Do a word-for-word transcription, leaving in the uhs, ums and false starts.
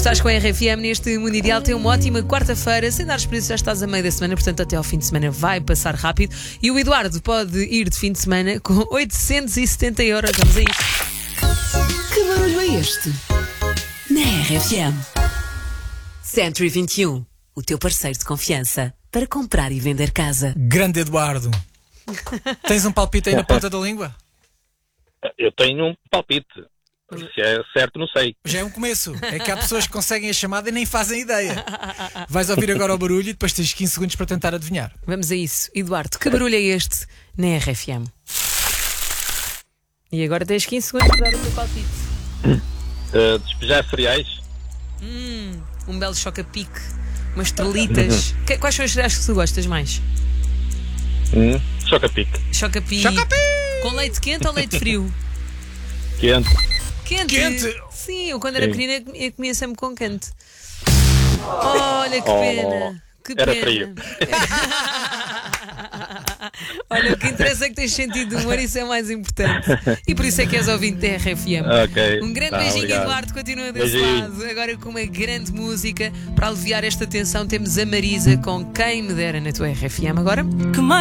Estás com a R F M neste Mundo Ideal. Tem uma ótima quarta-feira. Sem dar experiência, já estás a meio da semana, portanto, até ao fim de semana vai passar rápido. E o Eduardo pode ir de fim de semana com oitocentos e setenta euros. Vamos a isto. Que barulho é este? Na R F M. Century vinte e um, o teu parceiro de confiança para comprar e vender casa. Grande Eduardo. Tens um palpite aí na ponta da língua? Eu tenho um palpite. Se é certo, não sei. Já é um começo. É que há pessoas que conseguem a chamada e nem fazem ideia. Vais ouvir agora o barulho e depois tens quinze segundos para tentar adivinhar. Vamos a isso. Eduardo, que barulho é este na R F M? E agora tens quinze segundos para dar o teu palpite. Uh, despejar cereais. Hum, um belo choca-pique. Umas estrelitas. Que- Quais são os cereais que tu gostas mais? Hum, choca-pique. Choca-pique. Choca-pique! Com leite quente ou leite frio? Quente. Quente. Quente. Sim, eu quando era Sim. pequenina eu comia sempre com quente. Olha que Oh, pena. Que era pena. frio. Olha, o que interessa é que tens sentido de humor, isso é o mais importante. E por isso é que és ouvinte da R F M. Ok. Um grande Tá, beijinho, obrigado. Eduardo. Continua desse Beijinho. lado. Agora com uma grande música para aliviar esta tensão. Temos a Marisa com Quem Me Dera na tua R F M agora.